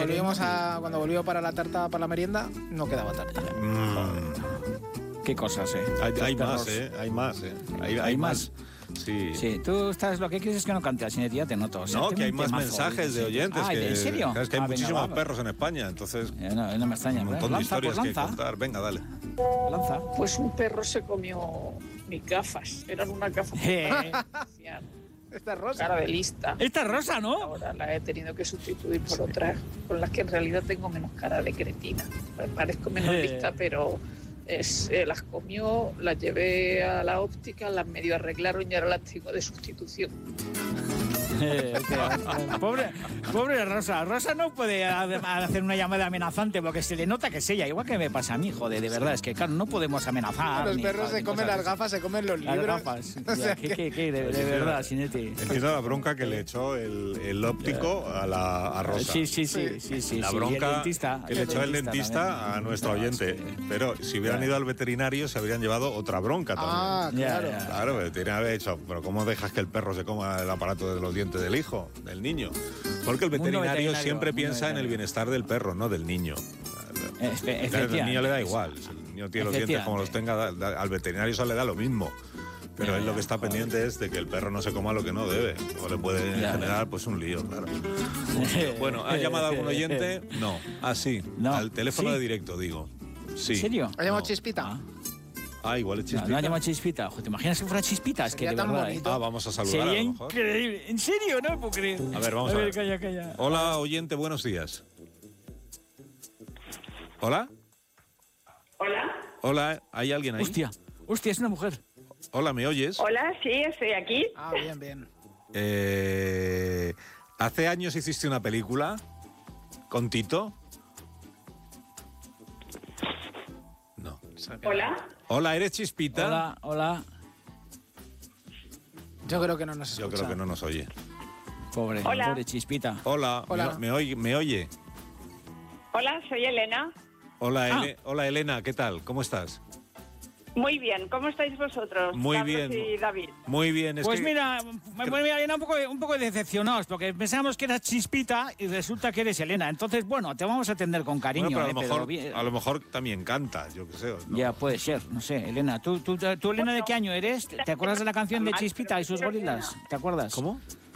cuando volvió para la tarta, para la merienda, no quedaba tarta. Qué cosas, Hay más, Hay más. Sí, tú estás, lo que quieres es que no cante, Sinetti, ya te noto. No, que hay más mensajes de oyentes. ¿En serio? Es que hay muchísimos perros en España, entonces... No me extraña. Un montón de historias que contar. Venga, dale. Lanza. Pues un perro se comió mis gafas. Eran unas gafas. Esta es rosa. Cara de lista. Esta es rosa, ¿no? Ahora la he tenido que sustituir por otras con las que en realidad tengo menos cara de cretina. Parezco menos lista, pero... las comió, las llevé a la óptica, las medio arreglaron y ahora las tengo de sustitución. Pobre Rosa. Rosa no puede hacer una llamada amenazante porque se le nota que es ella, igual que me pasa a mí, joder, de verdad. Es que, claro, no podemos amenazar. Los perros se comen las gafas, se comen los libros. Las gafas. De verdad, Sinetti. Entiendo la bronca que le echó el óptico a Rosa. Sí. La bronca el dentista, que le echó el dentista también. A nuestro oyente. Pero si hubieran ido al veterinario, se habrían llevado otra bronca también. Claro, el veterinario había dicho, pero ¿cómo dejas que el perro se coma el aparato de los dientes del hijo, del niño? Porque el veterinario siempre piensa en el bienestar del perro, no del niño. Al niño le da igual. Si el niño tiene los dientes como los tenga, al veterinario eso le da lo mismo. Pero él lo que está pendiente es de que el perro no se coma lo que no debe. O le puede generar pues un lío, claro. Bueno, ¿ha llamado algún oyente? No. Sí. No. Al teléfono de directo, digo. Sí. ¿En serio? ¿Ha llamado Chispita? Igual es Chispita. No ha llamado Chispita. Ojo, ¿te imaginas si fuera Chispita? Es que de verdad, vamos a saludar. Sería increíble. ¿En serio? No puedo creer. A ver, vamos a ver. Calla. Hola, oyente, buenos días. ¿Hola? Hola, ¿hay alguien ahí? Hostia, es una mujer. Hola, ¿me oyes? Hola, sí, estoy aquí. Bien. ¿Hace años hiciste una película con Tito? No. Hola, ¿eres Chispita? Hola. Yo creo que no nos escucha. Yo creo que no nos oye. Pobre Chispita. Hola. ¿Me oye? Hola, soy Elena. Hola, Elena, ¿qué tal? ¿Cómo estás? Muy bien, ¿cómo estáis vosotros? Muy Carlos bien. Y David. Muy bien. Mira, un poco decepcionados porque pensábamos que eras Chispita y resulta que eres Elena. Entonces, bueno, te vamos a atender con cariño. Bueno, pero a lo mejor también canta, yo qué sé. ¿no? Ya, puede ser, no sé. Elena, ¿tú Elena, de qué año eres? ¿Te acuerdas de la canción de Chispita y sus gorilas? ¿Te acuerdas? ¿Cómo?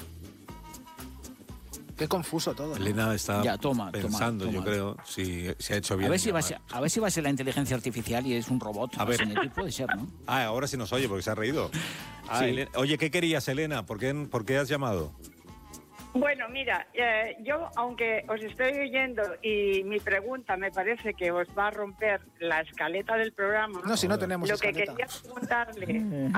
Qué confuso todo. Elena está pensando, toma. Yo creo, si se ha hecho bien. A ver si va a ser la inteligencia artificial y es un robot. A ver. Puede ser, ¿no? Ahora sí nos oye porque se ha reído. Sí. Elena, oye, ¿qué querías, Elena? ¿Por qué has llamado? Bueno, mira, yo, aunque os estoy oyendo y mi pregunta me parece que os va a romper la escaleta del programa. No, si no tenemos Lo escaleta. que quería preguntarle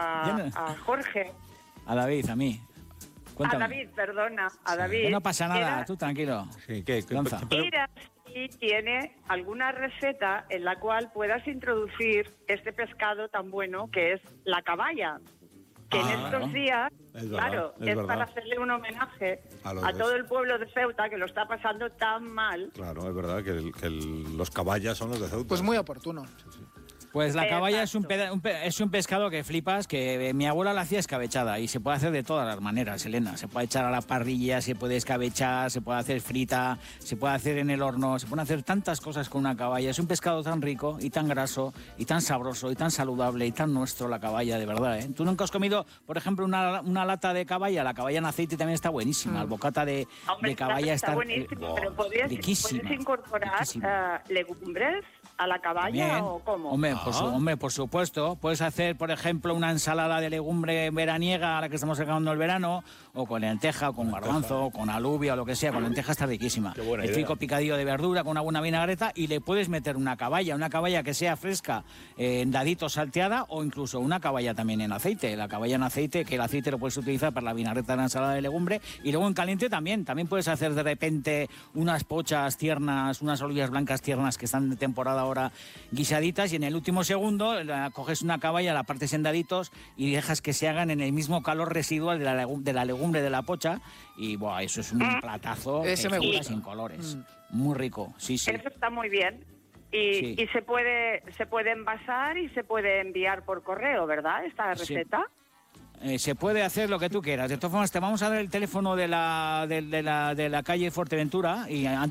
a Jorge. A David, a mí. Cuéntame. A David, perdona, a David. No pasa nada, tú tranquilo. Sí, Lanza. Mira si tiene alguna receta en la cual puedas introducir este pescado tan bueno que es la caballa. Que en estos días, es para hacerle un homenaje a todo el pueblo de Ceuta que lo está pasando tan mal. Claro, es verdad que los caballas son los de Ceuta. Pues muy oportuno. Pues la caballa es un pescado que flipas, que mi abuela la hacía escabechada y se puede hacer de todas las maneras, Elena. Se puede echar a la parrilla, se puede escabechar, se puede hacer frita, se puede hacer en el horno, se pueden hacer tantas cosas con una caballa. Es un pescado tan rico y tan graso y tan sabroso y tan saludable y tan nuestro la caballa, de verdad, ¿eh? ¿Tú nunca has comido, por ejemplo, una lata de caballa? La caballa en aceite también está buenísima. El bocata de caballa está buenísimo, pero ¿puedes incorporar legumbres a la caballa también, o cómo? Hombre, por supuesto. Puedes hacer, por ejemplo, una ensalada de legumbre veraniega a la que estamos sacando el verano, o con lenteja, o con garbanzo, o con alubia, o lo que sea. Con lenteja está riquísima. El frico picadillo de verdura con una buena vinagreta y le puedes meter una caballa que sea fresca, en daditos salteada, o incluso una caballa también en aceite. La caballa en aceite, que el aceite lo puedes utilizar para la vinagreta de la ensalada de legumbre, y luego en caliente también puedes hacer de repente unas pochas tiernas, unas alubias blancas tiernas que están de temporada ahora guisaditas, y en el último segundo coges una caballa, la partes en daditos y dejas que se hagan en el mismo calor residual de la legumbre de la pocha, y eso es un platazo sin colores. Muy rico, sí. Eso está muy bien. Y se puede envasar y se puede enviar por correo, ¿verdad? Esta receta. Se puede hacer lo que tú quieras. De todas formas, te vamos a dar el teléfono de la calle Fuerteventura, y